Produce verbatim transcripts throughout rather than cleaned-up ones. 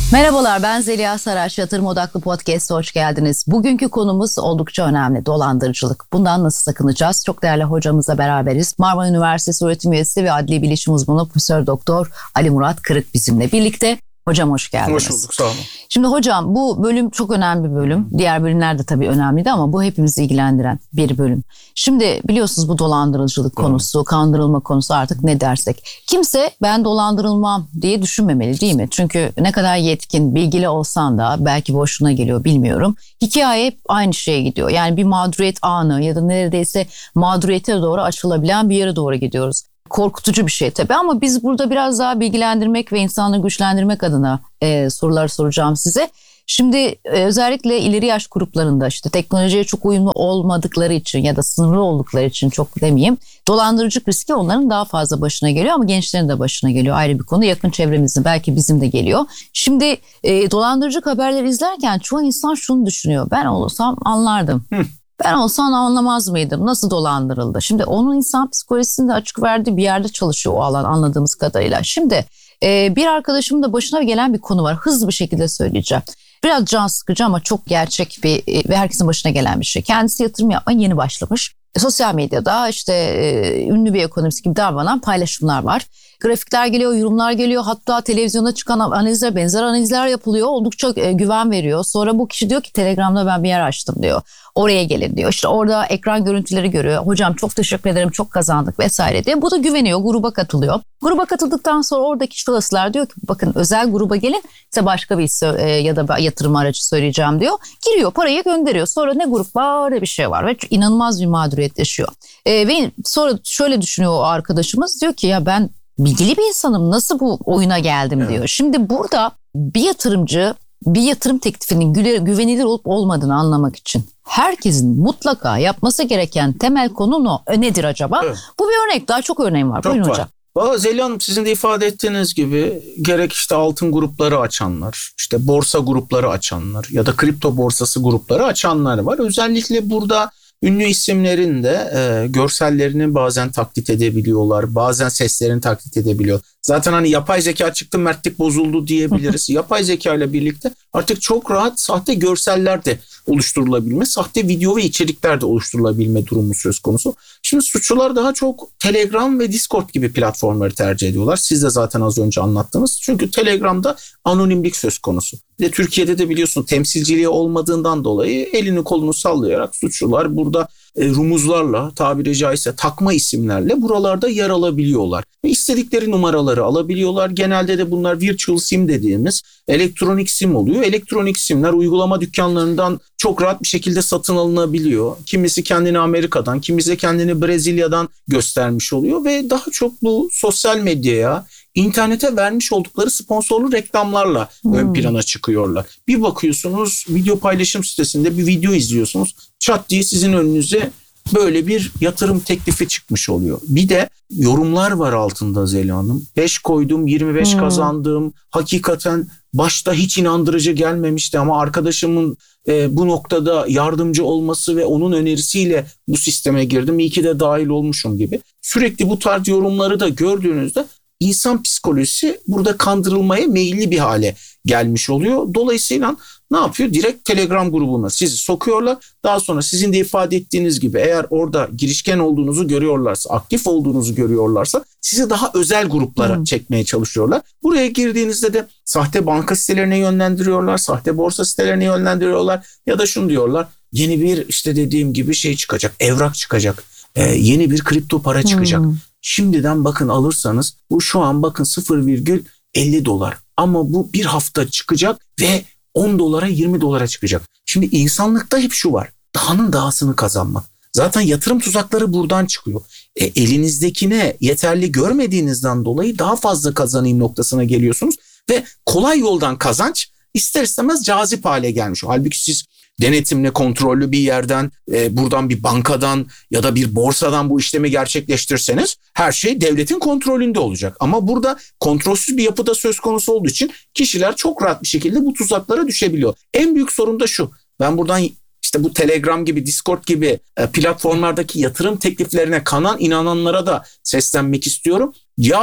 Merhabalar, ben Zeliha Saraç. Yatırım Odaklı Podcast'a hoş geldiniz. Bugünkü konumuz oldukça önemli, dolandırıcılık. Bundan nasıl sakınacağız? Çok değerli hocamızla beraberiz. Marmara Üniversitesi öğretim üyesi ve adli bilişim uzmanı Profesör Doktor Ali Murat Kırık bizimle birlikte. Hocam hoş geldiniz. Hoş bulduk, sağ olun. Şimdi hocam, bu bölüm çok önemli bir bölüm. Diğer bölümler de tabii önemliydi ama bu hepimizi ilgilendiren bir bölüm. Şimdi biliyorsunuz bu dolandırıcılık konusu, kandırılma konusu, artık ne dersek. Kimse ben dolandırılmam diye düşünmemeli, değil mi? Çünkü ne kadar yetkin, bilgili olsan da belki boşuna geliyor, bilmiyorum. Hikaye hep aynı şeye gidiyor. Yani bir mağduriyet anı ya da neredeyse mağduriyete doğru açılabilen bir yere doğru gidiyoruz. Korkutucu bir şey tabii ama biz burada biraz daha bilgilendirmek ve insanları güçlendirmek adına e, sorular soracağım size. Şimdi e, özellikle ileri yaş gruplarında işte teknolojiye çok uyumlu olmadıkları için ya da sınırlı oldukları için, çok demeyeyim, dolandırıcılık riski onların daha fazla başına geliyor ama gençlerin de başına geliyor. Ayrı bir konu, yakın çevremizin, belki bizim de geliyor. Şimdi e, dolandırıcılık haberleri izlerken çoğu insan şunu düşünüyor: ben olsam anlardım. Hı. Ben olsam anlamaz mıydım? Nasıl dolandırıldı? Şimdi onun insan psikolojisinde açık verdiği bir yerde çalışıyor o alan, anladığımız kadarıyla. Şimdi e, bir arkadaşımın da başına gelen bir konu var. Hızlı bir şekilde söyleyeceğim. Biraz can sıkıcı ama çok gerçek bir e, ve herkesin başına gelen bir şey. Kendisi yatırım yapmaya yeni başlamış. E, sosyal medyada işte e, ünlü bir ekonomist gibi davranan paylaşımlar var. Grafikler geliyor, yorumlar geliyor. Hatta televizyonda çıkan analizler, benzer analizler yapılıyor. Oldukça e, güven veriyor. Sonra bu kişi diyor ki Telegram'da ben bir yer açtım diyor. Oraya gelin diyor. İşte orada ekran görüntüleri görüyor. Hocam çok teşekkür ederim, çok kazandık vesaire diye. Bu da güveniyor, gruba katılıyor. Gruba katıldıktan sonra oradaki şahıslar diyor ki bakın özel gruba gelin, size başka bir e, ya da yatırım aracı söyleyeceğim diyor. Giriyor, parayı gönderiyor. Sonra ne grup var ne bir şey var ve inanılmaz bir mağduriyet yaşıyor. E, ve sonra şöyle düşünüyor o arkadaşımız, diyor ki ya ben bilgili bir insanım, nasıl bu oyuna geldim evet. diyor. Şimdi burada bir yatırımcı bir yatırım teklifinin güvenilir olup olmadığını anlamak için herkesin mutlaka yapması gereken temel konu nedir acaba? Evet. Bu bir örnek, daha çok örneğim var. Çok Buyurun var. hocam. Valla Zeliha Hanım, sizin de ifade ettiğiniz gibi gerek işte altın grupları açanlar, işte borsa grupları açanlar ya da kripto borsası grupları açanlar var. Özellikle burada ünlü isimlerin de e, görsellerini bazen taklit edebiliyorlar, bazen seslerini taklit edebiliyor. Zaten hani yapay zeka çıktı, mertlik bozuldu diyebiliriz. Yapay zeka ile birlikte artık çok rahat sahte görseller de oluşturulabilme, sahte video ve içerikler de oluşturulabilme durumu söz konusu. Şimdi suçlular daha çok Telegram ve Discord gibi platformları tercih ediyorlar. Siz de zaten az önce anlattınız. Çünkü Telegram'da anonimlik söz konusu. Ve Türkiye'de de biliyorsun temsilciliği olmadığından dolayı elini kolunu sallayarak suçlular burada e, rumuzlarla, tabiri caizse takma isimlerle buralarda yer alabiliyorlar. Ve istedikleri numaraları alabiliyorlar. Genelde de bunlar virtual sim dediğimiz elektronik sim oluyor. Elektronik simler uygulama dükkanlarından çok rahat bir şekilde satın alınabiliyor. Kimisi kendini Amerika'dan, kimisi kendini Brezilya'dan göstermiş oluyor ve daha çok bu sosyal medyaya, İnternete vermiş oldukları sponsorlu reklamlarla hmm. ön plana çıkıyorlar. Bir bakıyorsunuz video paylaşım sitesinde bir video izliyorsunuz. Çat diye sizin önünüze böyle bir yatırım teklifi çıkmış oluyor. Bir de yorumlar var altında Zeliha Hanım. beş koydum, yirmi beş hmm. kazandım. Hakikaten başta hiç inandırıcı gelmemişti ama arkadaşımın e, bu noktada yardımcı olması ve onun önerisiyle bu sisteme girdim. İyi ki de dahil olmuşum gibi. Sürekli bu tarz yorumları da gördüğünüzde İnsan psikolojisi burada kandırılmaya meyilli bir hale gelmiş oluyor. Dolayısıyla ne yapıyor? Direkt Telegram grubuna sizi sokuyorlar. Daha sonra sizin de ifade ettiğiniz gibi eğer orada girişken olduğunuzu görüyorlarsa, aktif olduğunuzu görüyorlarsa sizi daha özel gruplara hmm. çekmeye çalışıyorlar. Buraya girdiğinizde de sahte banka sitelerine yönlendiriyorlar, sahte borsa sitelerine yönlendiriyorlar ya da şunu diyorlar: yeni bir işte dediğim gibi şey çıkacak, evrak çıkacak, ee, yeni bir kripto para çıkacak. Hmm. Şimdiden bakın alırsanız bu şu an bakın sıfır virgül elli dolar ama bu bir hafta çıkacak ve on dolara yirmi dolara çıkacak. Şimdi insanlıkta hep şu var: dahanın dahasını kazanmak. Zaten yatırım tuzakları buradan çıkıyor. E, elinizdekine yeterli görmediğinizden dolayı daha fazla kazanayım noktasına geliyorsunuz ve kolay yoldan kazanç ister istemez cazip hale gelmiş. Halbuki siz denetimli, kontrollü bir yerden, e, buradan bir bankadan ya da bir borsadan bu işlemi gerçekleştirseniz her şey devletin kontrolünde olacak. Ama burada kontrolsüz bir yapıda söz konusu olduğu için kişiler çok rahat bir şekilde bu tuzaklara düşebiliyor. En büyük sorun da şu: ben buradan işte bu Telegram gibi, Discord gibi e, platformlardaki yatırım tekliflerine kanan inananlara da seslenmek istiyorum. Yarın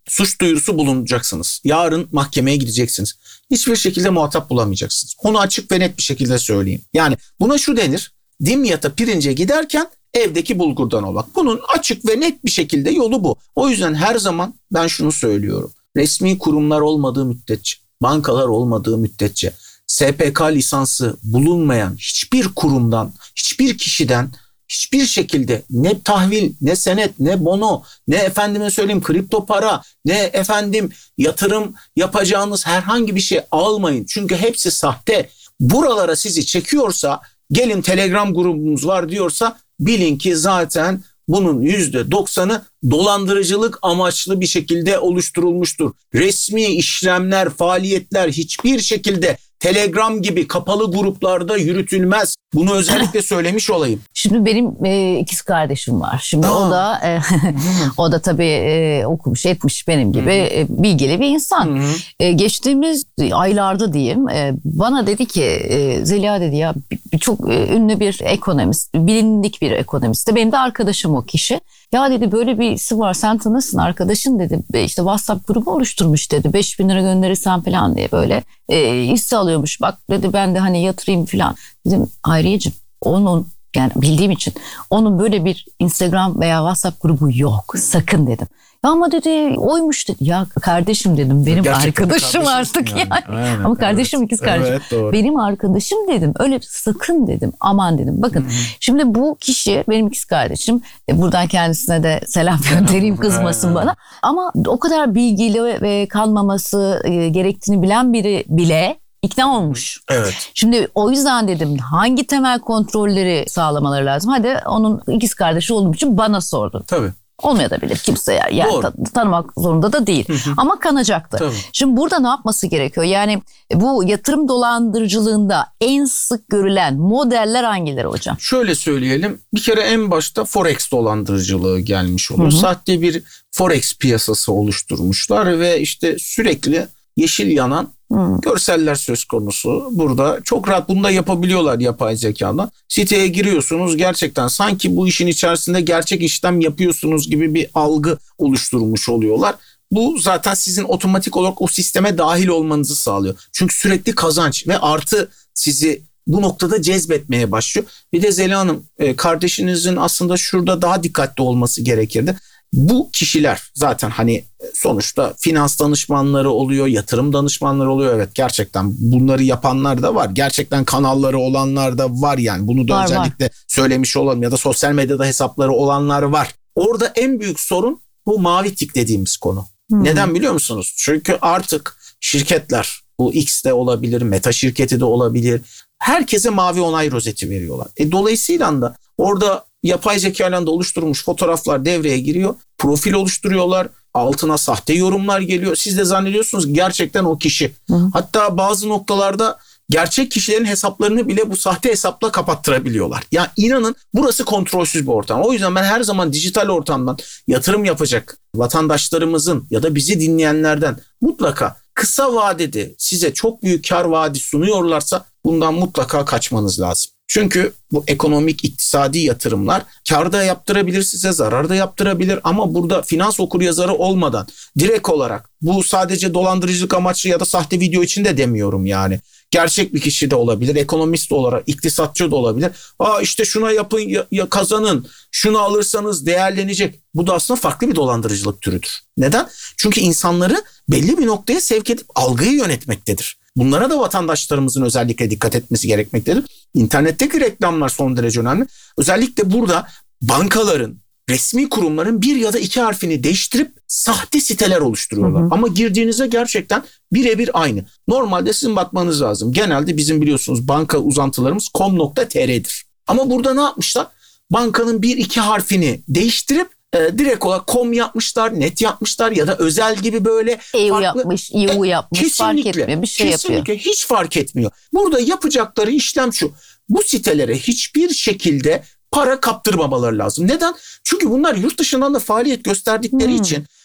Suç duyurusu bulunacaksınız. Yarın mahkemeye gideceksiniz. Hiçbir şekilde muhatap bulamayacaksınız. Onu açık ve net bir şekilde söyleyeyim. Yani buna şu denir. Dimyata pirince giderken evdeki bulgurdan ol. Bak, bunun açık ve net bir şekilde yolu bu. O yüzden her zaman ben şunu söylüyorum. Resmi kurumlar olmadığı müddetçe, bankalar olmadığı müddetçe, S P K lisansı bulunmayan hiçbir kurumdan, hiçbir kişiden hiçbir şekilde ne tahvil, ne senet, ne bono, ne efendime söyleyeyim kripto para, ne efendim yatırım yapacağınız herhangi bir şey almayın. Çünkü hepsi sahte. Buralara sizi çekiyorsa, gelin Telegram grubumuz var diyorsa bilin ki zaten bunun yüzde doksanı dolandırıcılık amaçlı bir şekilde oluşturulmuştur. Resmi işlemler, faaliyetler hiçbir şekilde Telegram gibi kapalı gruplarda yürütülmez. Bunu özellikle söylemiş olayım. Şimdi benim e, ikiz kardeşim var. Şimdi Aa. o da e, o da tabii e, okumuş etmiş benim gibi e, bilgili bir insan. E, geçtiğimiz aylarda diyeyim e, bana dedi ki e, Zeliha dedi ya bir, çok e, ünlü bir ekonomist, bilindik bir ekonomist. Benim de arkadaşım o kişi. Ya dedi böyle bir isim var, sen tanırsın arkadaşın dedi. İşte WhatsApp grubu oluşturmuş dedi. beş bin lira gönderirsen falan diye böyle e, hisse alıyormuş. Bak dedi ben de hani yatırayım falan. Dedim Hayriyeciğim onun yani bildiğim için onun böyle bir Instagram veya WhatsApp grubu yok. Sakın dedim. Ya ama dedi oymuş dedi. Ya kardeşim dedim benim Gerçekten arkadaşım artık yani. yani. Aynen, Ama kardeşim evet. ikiz kardeşim. Evet, doğru. Benim arkadaşım dedim. Öyle sakın dedim. Aman dedim. Bakın Hı-hı. şimdi bu kişi benim ikiz kardeşim. E, buradan kendisine de selam göndereyim kızmasın bana. Ama o kadar bilgili ve kalmaması e, gerektiğini bilen biri bile İkna olmuş. Evet. Şimdi o yüzden dedim hangi temel kontrolleri sağlamaları lazım? Hadi onun ikiz kardeşi olduğum için bana sordu. Tabii. Olmayabilir kimse yani, yani tan- tanımak zorunda da değil. Hı hı. Ama kanacaktı. Tabii. Şimdi burada ne yapması gerekiyor? Yani bu yatırım dolandırıcılığında en sık görülen modeller hangileri hocam? Şöyle söyleyelim. Bir kere en başta Forex dolandırıcılığı gelmiş oluyor. Hı hı. Sahte bir Forex piyasası oluşturmuşlar ve işte sürekli yeşil yanan Hmm. görseller söz konusu. Burada çok rahat bunu da yapabiliyorlar yapay zekadan. Siteye giriyorsunuz, gerçekten sanki bu işin içerisinde gerçek işlem yapıyorsunuz gibi bir algı oluşturmuş oluyorlar. Bu zaten sizin otomatik olarak o sisteme dahil olmanızı sağlıyor. Çünkü sürekli kazanç ve artı sizi bu noktada cezbetmeye başlıyor. Bir de Zeliha Hanım, kardeşinizin aslında şurada daha dikkatli olması gerekirdi. Bu kişiler zaten hani sonuçta finans danışmanları oluyor, yatırım danışmanları oluyor. Evet, gerçekten bunları yapanlar da var. Gerçekten kanalları olanlar da var yani. Bunu da var, özellikle var. söylemiş olalım, ya da sosyal medyada hesapları olanlar var. Orada en büyük sorun bu mavi tik dediğimiz konu. Hmm. Neden biliyor musunuz? Çünkü artık şirketler, bu X de olabilir, Meta şirketi de olabilir, herkese mavi onay rozeti veriyorlar. E, dolayısıyla da orada yapay zekayla da oluşturulmuş fotoğraflar devreye giriyor. Profil oluşturuyorlar. Altına sahte yorumlar geliyor. Siz de zannediyorsunuz gerçekten o kişi. Hı. Hatta bazı noktalarda gerçek kişilerin hesaplarını bile bu sahte hesapla kapattırabiliyorlar. Ya inanın burası kontrolsüz bir ortam. O yüzden ben her zaman dijital ortamdan yatırım yapacak vatandaşlarımızın ya da bizi dinleyenlerden mutlaka kısa vadede size çok büyük kar vaadi sunuyorlarsa bundan mutlaka kaçmanız lazım. Çünkü bu ekonomik, iktisadi yatırımlar kar da yaptırabilir size, zarar da yaptırabilir ama burada finans okuryazarı olmadan direkt olarak, bu sadece dolandırıcılık amaçlı ya da sahte video için de demiyorum yani. Gerçek bir kişi de olabilir, ekonomist olarak, iktisatçı da olabilir. Aa işte şuna yapın ya, ya kazanın, şunu alırsanız değerlenecek. Bu da aslında farklı bir dolandırıcılık türüdür. Neden? Çünkü insanları belli bir noktaya sevk edip algıyı yönetmektedir. Bunlara da vatandaşlarımızın özellikle dikkat etmesi gerekmektedir. İnternetteki reklamlar son derece önemli. Özellikle burada bankaların, resmi kurumların bir ya da iki harfini değiştirip sahte siteler oluşturuyorlar. Hı hı. Ama girdiğinizde gerçekten birebir aynı. Normalde sizin bakmanız lazım. Genelde bizim biliyorsunuz banka uzantılarımız com nokta tr'dir. Ama burada ne yapmışlar? Bankanın bir iki harfini değiştirip e, direkt olarak com yapmışlar, net yapmışlar ya da özel gibi böyle E U farklı, yapmış, E U yapmış, kesinlikle, fark etmiyor, bir şey kesinlikle, yapıyor. Hiç fark etmiyor. Burada yapacakları işlem şu: bu sitelere hiçbir şekilde para kaptırmamaları lazım. Neden? Çünkü bunlar yurt dışından da faaliyet gösterdikleri hmm. için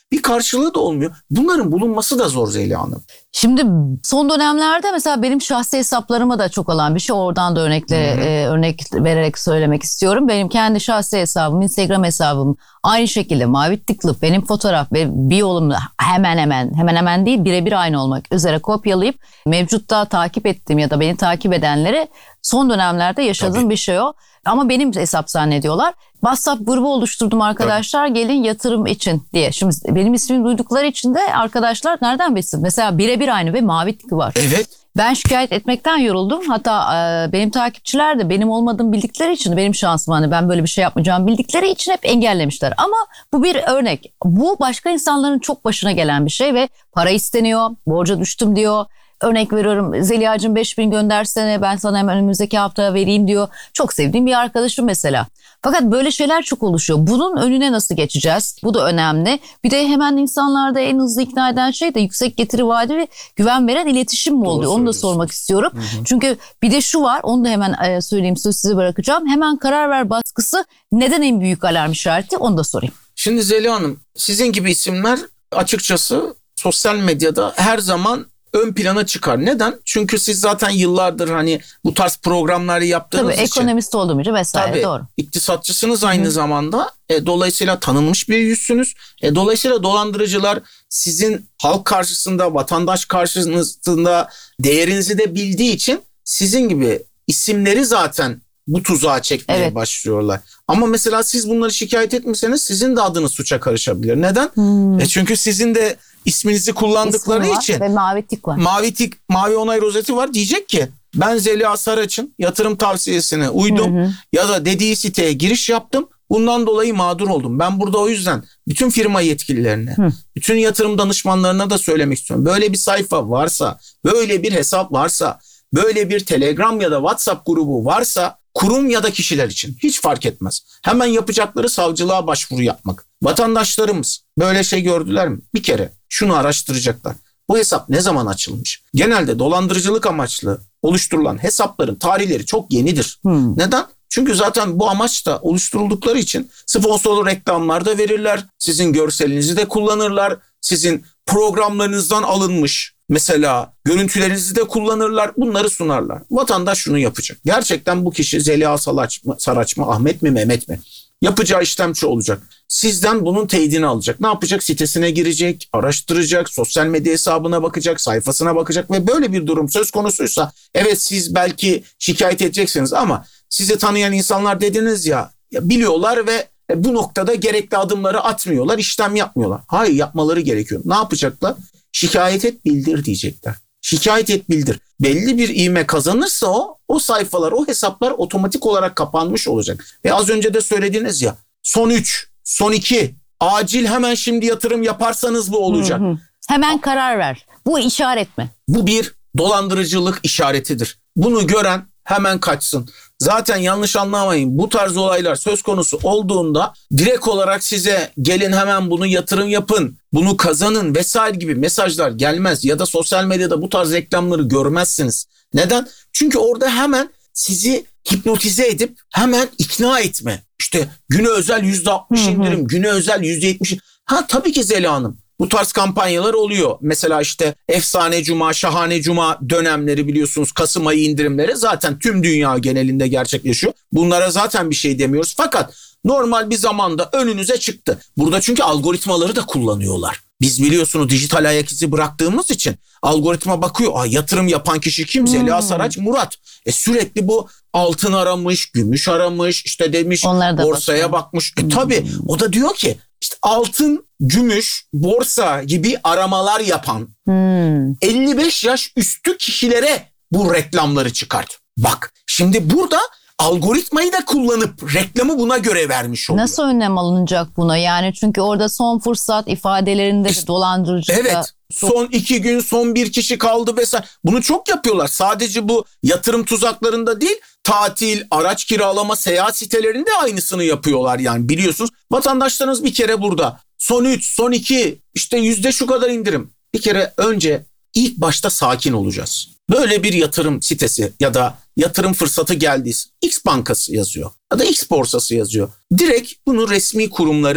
bir karşılığı da olmuyor. Bunların bulunması da zor Zeliha Hanım. Şimdi son dönemlerde mesela benim şahsi hesaplarıma da çok olan bir şey. Oradan da örnekle e, örnek vererek söylemek istiyorum. Benim kendi şahsi hesabım, Instagram hesabım aynı şekilde mavi tıklı benim fotoğraf ve biyolumda hemen hemen hemen hemen değil birebir aynı olmak üzere kopyalayıp mevcutta takip ettiğim ya da beni takip edenlere son dönemlerde yaşadığım Tabii. bir şey o. Ama benim hesap zannediyorlar. WhatsApp grubu oluşturdum arkadaşlar gelin yatırım için diye. Şimdi benim ismimi duydukları için de arkadaşlar nereden bilsin? Mesela birebir aynı ve mavi tıkı var. Evet. Ben şikayet etmekten yoruldum. Hatta e, benim takipçiler de benim olmadığımı bildikleri için benim şansım hani ben böyle bir şey yapmayacağımı bildikleri için hep engellemişler. Ama bu bir örnek. Bu başka insanların çok başına gelen bir şey ve para isteniyor, borca düştüm diyor. Örnek veriyorum Zeliha'cığım beş bin göndersene ben sana hemen önümüzdeki hafta vereyim diyor. Çok sevdiğim bir arkadaşım mesela. Fakat böyle şeyler çok oluşuyor. Bunun önüne nasıl geçeceğiz? Bu da önemli. Bir de hemen insanlarda en hızlı ikna eden şey de yüksek getiri vaadi ve güven veren iletişim mi oluyor? Onu da sormak istiyorum. Hı hı. Çünkü bir de şu var onu da hemen söyleyeyim söz size bırakacağım. Hemen karar ver baskısı neden en büyük alarm işareti onu da sorayım. Şimdi Zeliha Hanım sizin gibi isimler açıkçası sosyal medyada her zaman ön plana çıkar. Neden? Çünkü siz zaten yıllardır hani bu tarz programları yaptığınız tabii, için. Tabii ekonomist olduğum için vesaire tabii, doğru. İktisatçısınız aynı Hı. zamanda. E, dolayısıyla tanınmış bir yüzsünüz. E, dolayısıyla dolandırıcılar sizin halk karşısında, vatandaş karşısında değerinizi de bildiği için sizin gibi isimleri zaten bu tuzağa çekmeye evet. başlıyorlar. Ama mesela siz bunları şikayet etmeseniz sizin de adınız suça karışabilir. Neden? Hmm. E çünkü sizin de isminizi kullandıkları İsmi var için ve mavi tik var. Mavi tik, mavi onay rozeti var. Diyecek ki ben Zeliha Saraç'ın yatırım tavsiyesine uydum hı hı. ya da dediği siteye giriş yaptım. Bundan dolayı mağdur oldum. Ben burada o yüzden bütün firma yetkililerine, hı. bütün yatırım danışmanlarına da söylemek istiyorum. Böyle bir sayfa varsa, böyle bir hesap varsa, böyle bir Telegram ya da WhatsApp grubu varsa kurum ya da kişiler için hiç fark etmez. Hemen yapacakları savcılığa başvuru yapmak. Vatandaşlarımız böyle şey gördüler mi? Bir kere şunu araştıracaklar. Bu hesap ne zaman açılmış? Genelde dolandırıcılık amaçlı oluşturulan hesapların tarihleri çok yenidir. Hmm. Neden? Çünkü zaten bu amaçla oluşturuldukları için sponsorlu reklamlar da verirler. Sizin görselinizi de kullanırlar. Sizin programlarınızdan alınmış mesela görüntülerinizi de kullanırlar. Bunları sunarlar. Vatandaş şunu yapacak. Gerçekten bu kişi Zeliha Saraç mı, Saraç mı, Ahmet mi, Mehmet mi? Yapacağı işlem şu olacak. Sizden bunun teyidini alacak. Ne yapacak? Sitesine girecek, araştıracak, sosyal medya hesabına bakacak, sayfasına bakacak ve böyle bir durum söz konusuysa evet siz belki şikayet edeceksiniz ama sizi tanıyan insanlar dediniz ya, ya biliyorlar ve bu noktada gerekli adımları atmıyorlar, işlem yapmıyorlar. Hayır, yapmaları gerekiyor. Ne yapacaklar? Şikayet et, bildir diyecekler. Şikayet et, bildir. Belli bir ivme kazanırsa o, o sayfalar, o hesaplar otomatik olarak kapanmış olacak. Ve az önce de söylediniz ya, son üç, son iki, acil hemen şimdi yatırım yaparsanız bu olacak. Hı hı. Hemen karar ver. Bu işaret mi? Bu bir dolandırıcılık işaretidir. Bunu gören hemen kaçsın. Zaten yanlış anlamayın, bu tarz olaylar söz konusu olduğunda direkt olarak size gelin hemen bunu yatırım yapın, bunu kazanın vesaire gibi mesajlar gelmez ya da sosyal medyada bu tarz reklamları görmezsiniz. Neden? Çünkü orada hemen sizi hipnotize edip hemen ikna etme. İşte güne özel yüzde altmış indirim, güne özel yüzde yetmiş. Ha tabii ki Zeliha Hanım. Bu tarz kampanyalar oluyor. Mesela işte Efsane Cuma, Şahane Cuma dönemleri biliyorsunuz, Kasım ayı indirimleri zaten tüm dünya genelinde gerçekleşiyor. Bunlara zaten bir şey demiyoruz. Fakat normal bir zamanda önünüze çıktı. Burada çünkü algoritmaları da kullanıyorlar. Biz biliyorsunuz dijital ayak izi bıraktığımız için algoritma bakıyor. Aa, yatırım yapan kişi kim? Hmm. Zeliha Saraç, Murat. E sürekli bu altın aramış, gümüş aramış, işte demiş borsaya bakmış. E tabii hmm. o da diyor ki işte altın, gümüş, borsa gibi aramalar yapan hmm. elli beş yaş üstü kişilere bu reklamları çıkart. Bak şimdi burada algoritmayı da kullanıp reklamı buna göre vermiş oluyor. Nasıl önlem alınacak buna? Yani çünkü orada son fırsat ifadelerinde işte, dolandırıcılıkta. Evet. Çok... Son iki gün, son bir kişi kaldı vesaire. Bunu çok yapıyorlar. Sadece bu yatırım tuzaklarında değil, tatil, araç kiralama, seyahat sitelerinde aynısını yapıyorlar yani biliyorsunuz. Vatandaşlarınız bir kere burada son üç, son iki, işte yüzde şu kadar indirim. Bir kere önce ilk başta sakin olacağız. Böyle bir yatırım sitesi ya da yatırım fırsatı geldiyse X bankası yazıyor ya da X borsası yazıyor. Direkt bunu resmi kurumlarının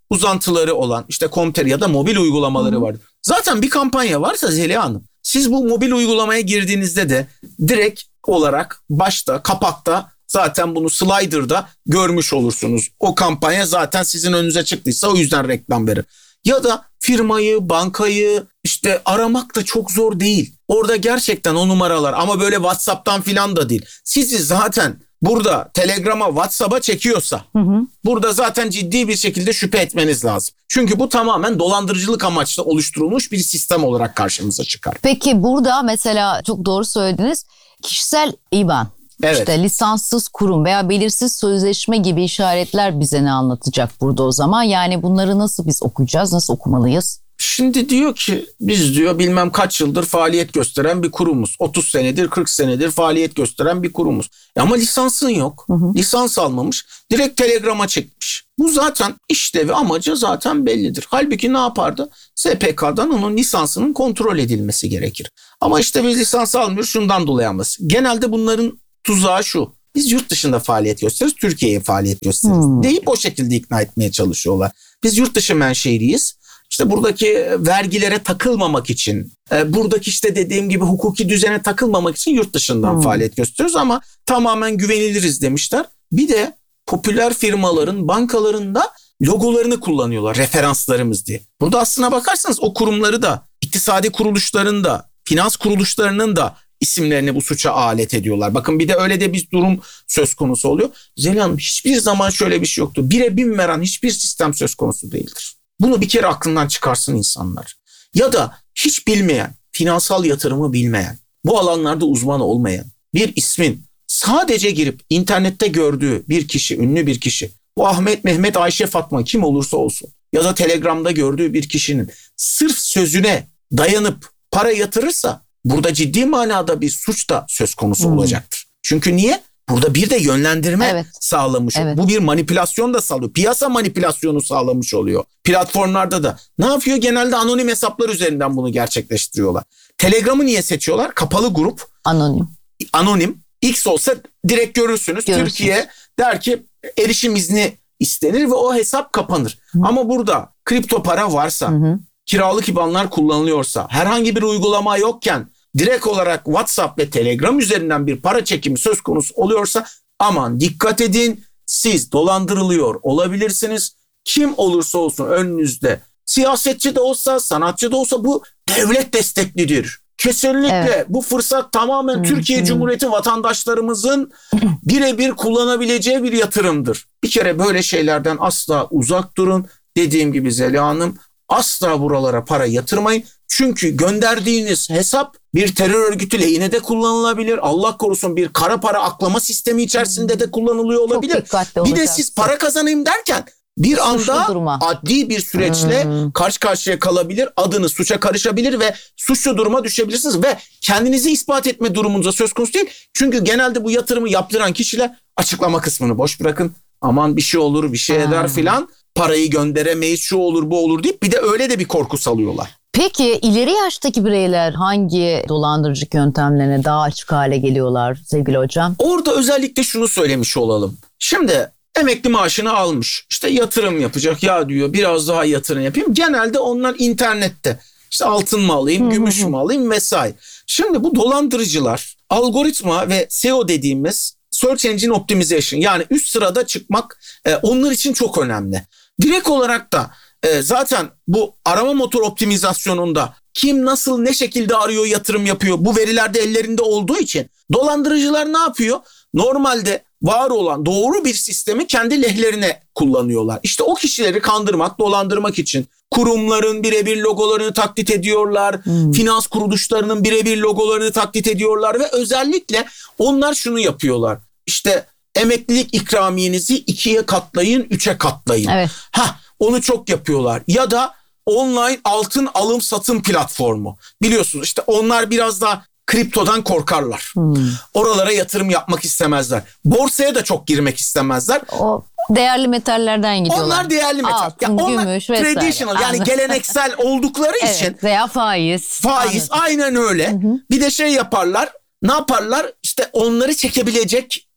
uzantıları olan işte Comter ya da mobil uygulamaları var. Zaten bir kampanya varsa Zeliha Hanım, siz bu mobil uygulamaya girdiğinizde de direkt olarak başta kapakta zaten bunu slider'da görmüş olursunuz. O kampanya zaten sizin önünüze çıktıysa o yüzden reklam verir. Ya da firmayı, bankayı işte aramak da çok zor değil. Orada gerçekten o numaralar, ama böyle WhatsApp'tan filan da değil. Sizi zaten burada Telegram'a, WhatsApp'a çekiyorsa hı hı. burada zaten ciddi bir şekilde şüphe etmeniz lazım. Çünkü bu tamamen dolandırıcılık amaçlı oluşturulmuş bir sistem olarak karşımıza çıkar. Peki burada mesela çok doğru söylediniz. Kişisel İ B A N, evet. işte lisanssız kurum veya belirsiz sözleşme gibi işaretler bize ne anlatacak burada o zaman? Yani bunları nasıl biz okuyacağız, nasıl okumalıyız? Şimdi diyor ki biz diyor bilmem kaç yıldır faaliyet gösteren bir kurumuz. otuz senedir kırk senedir faaliyet gösteren bir kurumuz. E ama lisansın yok. Hı hı. Lisans almamış. Direkt Telegram'a çekmiş. Bu zaten işlevi, amacı zaten bellidir. Halbuki ne yapardı? S P K'dan onun lisansının kontrol edilmesi gerekir. Ama işte biz lisans almıyoruz şundan dolayı alması. Genelde bunların tuzağı şu: biz yurt dışında faaliyet gösteririz, Türkiye'ye faaliyet gösteririz hmm. deyip o şekilde ikna etmeye çalışıyorlar. Biz yurt dışı menşeliyiz. İşte buradaki vergilere takılmamak için, buradaki işte dediğim gibi hukuki düzene takılmamak için yurt dışından hmm. faaliyet gösteriyoruz ama tamamen güveniliriz demişler. Bir de popüler firmaların, bankaların da logolarını kullanıyorlar, referanslarımız diye. Burada aslına bakarsanız o kurumları da, iktisadi kuruluşların da, finans kuruluşlarının da isimlerini bu suça alet ediyorlar. Bakın bir de öyle de bir durum söz konusu oluyor. Zeliha Hanım, hiçbir zaman şöyle bir şey yoktu. Bire bin veren hiçbir sistem söz konusu değildir. Bunu bir kere aklından çıkarsın insanlar. Ya da hiç bilmeyen, finansal yatırımı bilmeyen, bu alanlarda uzman olmayan bir ismin sadece girip internette gördüğü bir kişi, ünlü bir kişi, bu Ahmet, Mehmet, Ayşe, Fatma kim olursa olsun ya da Telegram'da gördüğü bir kişinin sırf sözüne dayanıp para yatırırsa burada ciddi manada bir suç da söz konusu hmm. olacaktır. Çünkü niye? Burada bir de yönlendirme evet. sağlamış. Evet. Bu bir manipülasyon da sağlıyor. Piyasa manipülasyonu sağlamış oluyor. Platformlarda da. Ne yapıyor? Genelde anonim hesaplar üzerinden bunu gerçekleştiriyorlar. Telegram'ı niye seçiyorlar? Kapalı grup. Anonim. Anonim. X olsa direkt görürsünüz. Görürsünüz. Türkiye der ki erişim izni istenir ve o hesap kapanır. Hı. Ama burada kripto para varsa, hı hı. kiralık I B A N'lar kullanılıyorsa, herhangi bir uygulama yokken direkt olarak WhatsApp ve Telegram üzerinden bir para çekimi söz konusu oluyorsa aman dikkat edin, siz dolandırılıyor olabilirsiniz. Kim olursa olsun önünüzde, siyasetçi de olsa, sanatçı da olsa bu devlet desteklidir. Kesinlikle evet. bu fırsat tamamen hmm, Türkiye hmm. Cumhuriyeti vatandaşlarımızın birebir kullanabileceği bir yatırımdır. Bir kere böyle şeylerden asla uzak durun. Dediğim gibi Zeliha Hanım, asla buralara para yatırmayın. Çünkü gönderdiğiniz hesap bir terör örgütü lehine de kullanılabilir. Allah korusun bir kara para aklama sistemi içerisinde de kullanılıyor olabilir. Bir de siz para kazanayım derken bir Suçlu anda duruma. adli bir süreçle hmm. karşı karşıya kalabilir. Adınız suça karışabilir ve suçlu duruma düşebilirsiniz ve kendinizi ispat etme durumunuzda söz konusu değil. Çünkü genelde bu yatırımı yaptıran kişiler açıklama kısmını boş bırakın. Aman bir şey olur, bir şey eder hmm. filan. Parayı gönderemeyiz, şu olur, bu olur deyip bir de öyle de bir korku salıyorlar. Peki ileri yaştaki bireyler hangi dolandırıcılık yöntemlerine daha açık hale geliyorlar sevgili hocam? Orada özellikle şunu söylemiş olalım. Şimdi emekli maaşını almış, işte yatırım yapacak, ya diyor biraz daha yatırım yapayım. Genelde onlar internette işte altın mı alayım, gümüş mü alayım vesaire. Şimdi bu dolandırıcılar algoritma ve S E O dediğimiz Search Engine Optimization, yani üst sırada çıkmak e, onlar için çok önemli. Direkt olarak da e, zaten bu arama motor optimizasyonunda kim nasıl ne şekilde arıyor, yatırım yapıyor, bu veriler de ellerinde olduğu için dolandırıcılar ne yapıyor? Normalde var olan doğru bir sistemi kendi lehlerine kullanıyorlar. İşte o kişileri kandırmak, dolandırmak için kurumların birebir logolarını taklit ediyorlar. Hmm. Finans kuruluşlarının birebir logolarını taklit ediyorlar ve özellikle onlar şunu yapıyorlar. İşte emeklilik ikramiyenizi ikiye katlayın, üçe katlayın. Evet. Hah, onu çok yapıyorlar. Ya da online altın alım satım platformu. Biliyorsunuz işte onlar biraz daha kriptodan korkarlar. Hmm. Oralara yatırım yapmak istemezler. Borsaya da çok girmek istemezler. O değerli metallerden gidiyorlar. Onlar değerli metal. Altın, yani onlar gümüş vesaire. Traditional, yani geleneksel oldukları evet, için. Veya faiz. Faiz Anladım. aynen öyle. Hı hı. Bir de şey yaparlar. Ne yaparlar? İşte onları çekebilecek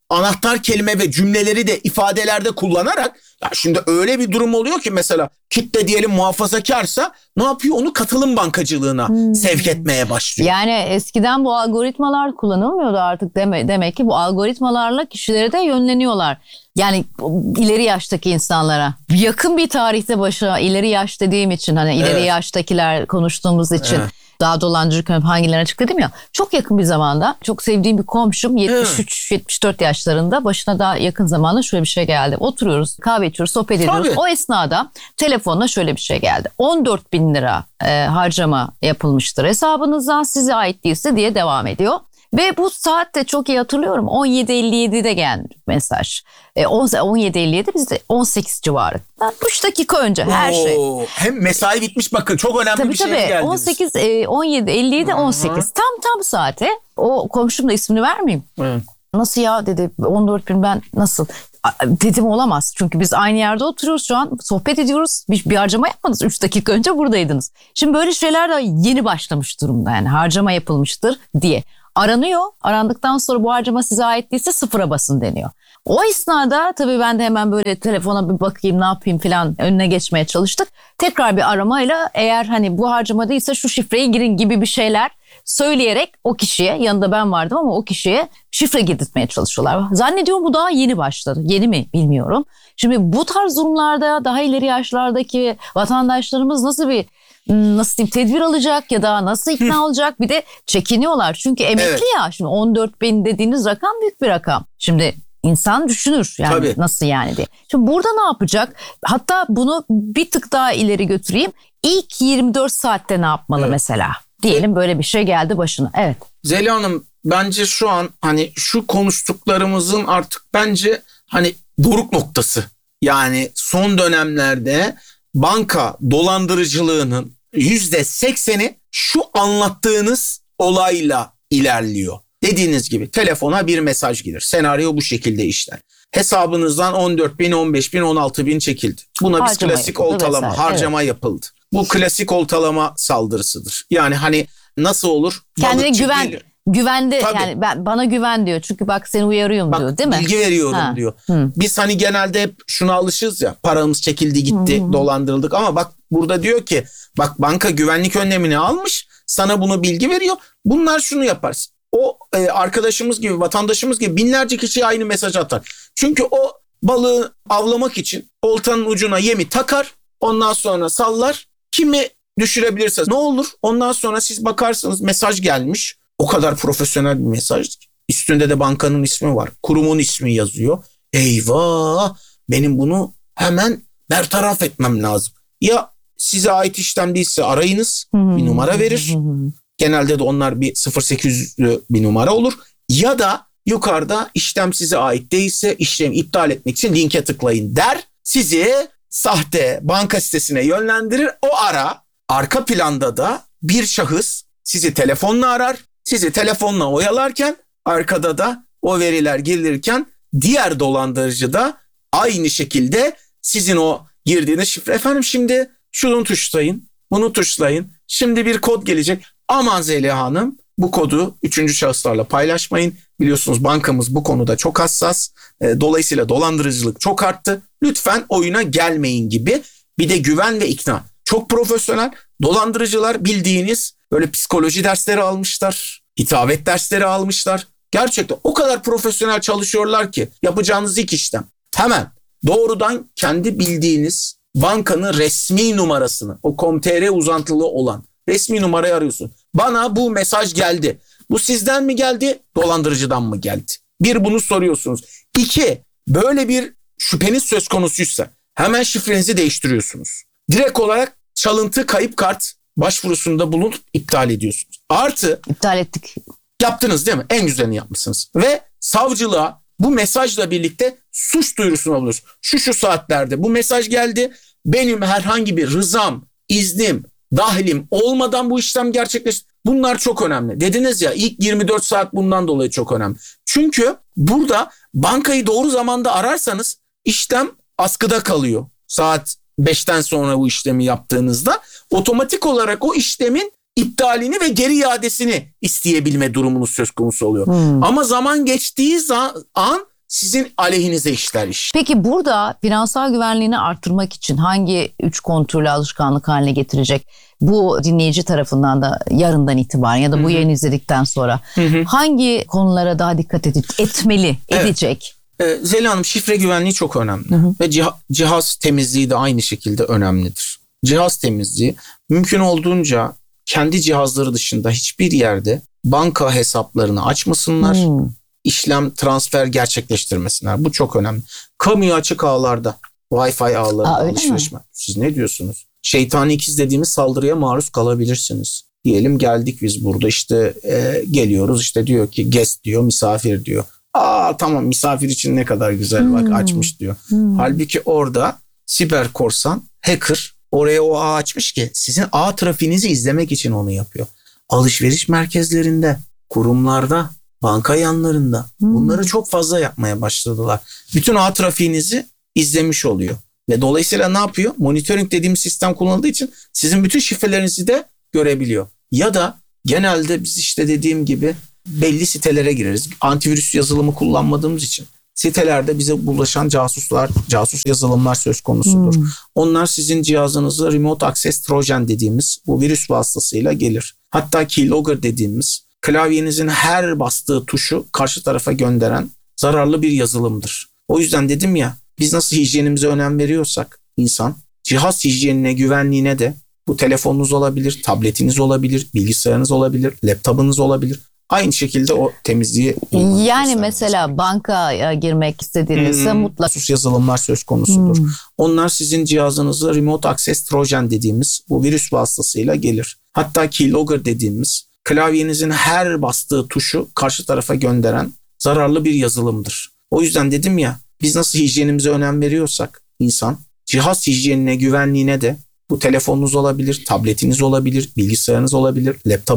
anahtar kelime ve cümleleri de ifadelerde kullanarak, ya şimdi öyle bir durum oluyor ki mesela kitle diyelim muhafazakarsa ne yapıyor? Onu katılım bankacılığına hmm. sevk etmeye başlıyor. Yani eskiden bu algoritmalar kullanılmıyordu artık deme, demek ki bu algoritmalarla kişileri de yönleniyorlar. Yani ileri yaştaki insanlara. Yakın bir tarihte başa ileri yaş dediğim için hani ileri evet. yaştakiler konuştuğumuz için evet. daha dolandırıcı hangilerine açık dedim ya. Çok yakın bir zamanda çok sevdiğim bir komşum yetmiş üç yetmiş dört yaşlarında, başına daha yakın zamanda şöyle bir şey geldi. Oturuyoruz, kahve içiyoruz, sohbet ediyoruz. Tabii. O esnada telefonla şöyle bir şey geldi. on dört bin lira e, harcama yapılmıştır hesabınızdan, size ait değilse diye devam ediyor. Ve bu saatte çok iyi hatırlıyorum, on yedi elli yedi'de geldi mesaj. E, on yedi elli yedi, bizde on sekiz civarı. üç dakika önce her Oo, şey. Hem mesai bitmiş, bakın çok önemli tabii, bir şey geldi. on sekiz, on yedi elli yedi, on sekiz tam tam saate. O komşum da ismini vermeyeyim. Hı. Nasıl ya dedi, on dört bin ben nasıl? Dedim olamaz. Çünkü biz aynı yerde oturuyoruz şu an, sohbet ediyoruz. Bir, bir harcama yapmadınız. üç dakika önce buradaydınız. Şimdi böyle şeyler de yeni başlamış durumda, yani harcama yapılmıştır diye. Aranıyor. Arandıktan sonra bu harcama size ait değilse sıfıra basın deniyor. O esnada tabii ben de hemen böyle telefona bir bakayım ne yapayım falan önüne geçmeye çalıştık. Tekrar bir aramayla eğer hani bu harcama değilse şu şifreyi girin gibi bir şeyler söyleyerek o kişiye, yanında ben vardım ama o kişiye şifre girdirtmeye çalışıyorlar. Zannediyorum bu daha yeni başladı. Yeni mi bilmiyorum. Şimdi bu tarz durumlarda daha ileri yaşlardaki vatandaşlarımız nasıl bir nasıl diyeyim tedbir alacak ya da nasıl ikna olacak, bir de çekiniyorlar çünkü emekli evet. ya, şimdi on dört bin dediğiniz rakam büyük bir rakam. Şimdi insan düşünür yani Tabii. nasıl yani diye. Şimdi burada ne yapacak? Hatta bunu bir tık daha ileri götüreyim. İlk yirmi dört saatte ne yapmalı evet. mesela? Diyelim böyle bir şey geldi başına. Evet. Zeliha Hanım, bence şu an hani şu konuştuklarımızın artık bence hani doruk noktası. Yani son dönemlerde banka dolandırıcılığının yüzde sekseni şu anlattığınız olayla ilerliyor. Dediğiniz gibi telefona bir mesaj gelir. Senaryo bu şekilde işler. Hesabınızdan on dört bin, on beş bin, on altı bin çekildi. Buna biz harcama klasik oltalama, vesaire. harcama evet. yapıldı. Bu klasik oltalama saldırısıdır. Yani hani nasıl olur? Kendine güven, gelir. güvende Tabii. yani ben, bana güven diyor. Çünkü bak seni uyarıyorum bak, diyor değil mi? Bilgi veriyorum ha. diyor. Hı. Biz hani genelde hep şuna alışırız ya, paramız çekildi gitti, Hı. dolandırıldık ama bak burada diyor ki bak banka güvenlik önlemini almış, sana bunu bilgi veriyor. Bunlar şunu yapar. O e, arkadaşımız gibi, vatandaşımız gibi binlerce kişiye aynı mesaj atar. Çünkü o balığı avlamak için oltanın ucuna yemi takar, ondan sonra sallar. Kimi düşürebilirse ne olur? Ondan sonra siz bakarsınız mesaj gelmiş. O kadar profesyonel bir mesaj. Üstünde de bankanın ismi var. Kurumun ismi yazıyor. Eyvah! Benim bunu hemen bertaraf etmem lazım. Ya size ait işlem değilse arayınız. Bir numara verir. Genelde de onlar bir sıfır sekiz yüzlü bir numara olur. Ya da yukarıda işlem size ait değilse işlemi iptal etmek için linke tıklayın der. Sizi sahte banka sitesine yönlendirir. O ara arka planda da bir şahıs sizi telefonla arar. Sizi telefonla oyalarken arkada da o veriler girilirken diğer dolandırıcı da aynı şekilde sizin o girdiğiniz şifre, efendim şimdi şunu tuşlayın, bunu tuşlayın. Şimdi bir kod gelecek. Aman Zeliha Hanım, bu kodu üçüncü şahıslarla paylaşmayın. Biliyorsunuz bankamız bu konuda çok hassas. Dolayısıyla dolandırıcılık çok arttı. Lütfen oyuna gelmeyin gibi. Bir de güven ve ikna. Çok profesyonel. Dolandırıcılar bildiğiniz böyle psikoloji dersleri almışlar. Hitabet dersleri almışlar. Gerçekten o kadar profesyonel çalışıyorlar ki yapacağınız ilk işlem hemen doğrudan kendi bildiğiniz bankanın resmi numarasını, o com nokta tr uzantılı olan resmi numarayı arıyorsun. Bana bu mesaj geldi. Bu sizden mi geldi, dolandırıcıdan mı geldi? Bir, bunu soruyorsunuz. İki, böyle bir şüpheniz söz konusuysa hemen şifrenizi değiştiriyorsunuz. Direkt olarak çalıntı kayıp kart başvurusunda bulunup iptal ediyorsunuz. Artı iptal ettik. Yaptınız değil mi? En güzelini yapmışsınız. Ve savcılığa bu mesajla birlikte suç duyurusunu alıyorsunuz. Şu şu saatlerde bu mesaj geldi. Benim herhangi bir rızam, iznim, dahlim olmadan bu işlem gerçekleşti. Bunlar çok önemli. Dediniz ya, ilk yirmi dört saat bundan dolayı çok önemli. Çünkü burada bankayı doğru zamanda ararsanız işlem askıda kalıyor. Saat beşten sonra bu işlemi yaptığınızda otomatik olarak o işlemin iptalini ve geri iadesini isteyebilme durumunuz söz konusu oluyor. Hmm. Ama zaman geçtiği an sizin aleyhinize işler iş. Peki burada finansal güvenliğini arttırmak için hangi üç kontrolü alışkanlık haline getirecek? Bu dinleyici tarafından da yarından itibaren ya da bu Hı hı. yayını izledikten sonra Hı hı. hangi konulara daha dikkat edip etmeli, Evet. edecek? Ee, Zeliha Hanım, şifre güvenliği çok önemli. Hı hı. Ve ciha- cihaz temizliği de aynı şekilde önemlidir. Cihaz temizliği mümkün olduğunca kendi cihazları dışında hiçbir yerde banka hesaplarını açmasınlar. Hmm. işlem, transfer gerçekleştirmesinler. Bu çok önemli. Kamuya açık ağlarda, Wi-Fi ağlarında Aa, öyle alışveriş mi? mi? Siz ne diyorsunuz? Şeytani ikiz dediğimiz saldırıya maruz kalabilirsiniz. Diyelim geldik biz burada işte e, geliyoruz işte diyor ki guest diyor, misafir diyor. Aa tamam, misafir için ne kadar güzel bak Hmm. açmış diyor. Hmm. Halbuki orada siber korsan, hacker oraya o ağ açmış ki sizin ağ trafiğinizi izlemek için onu yapıyor. Alışveriş merkezlerinde, kurumlarda, banka yanlarında Hmm. bunları çok fazla yapmaya başladılar. Bütün ağ trafiğinizi izlemiş oluyor. Ve dolayısıyla ne yapıyor? Monitoring dediğimiz sistem kullanıldığı için sizin bütün şifrelerinizi de görebiliyor. Ya da genelde biz işte dediğim gibi belli sitelere gireriz. Antivirüs yazılımı kullanmadığımız için sitelerde bize bulaşan casuslar, casus yazılımlar söz konusudur. Hmm. Onlar sizin cihazınıza Remote Access Trojan dediğimiz bu virüs vasıtasıyla gelir. Hatta keylogger dediğimiz klavyenizin her bastığı tuşu karşı tarafa gönderen zararlı bir yazılımdır. O yüzden dedim ya, biz nasıl hijyenimize önem veriyorsak insan, cihaz hijyenine, güvenliğine de bu telefonunuz olabilir, tabletiniz olabilir, bilgisayarınız olabilir, laptopunuz olabilir. Aynı şekilde o temizliği Yani mesela bankaya girmek istediğinizde hmm, mutlaka casus yazılımlar söz konusudur. Hmm. Onlar sizin cihazınıza Remote Access Trojan dediğimiz bu virüs vasıtasıyla gelir. Hatta keylogger dediğimiz klavyenizin her bastığı tuşu karşı tarafa gönderen zararlı bir yazılımdır. O yüzden dedim ya, biz nasıl hijyenimize önem veriyorsak insan, cihaz hijyenine, güvenliğine de bu telefonunuz olabilir, tabletiniz olabilir, bilgisayarınız olabilir, laptop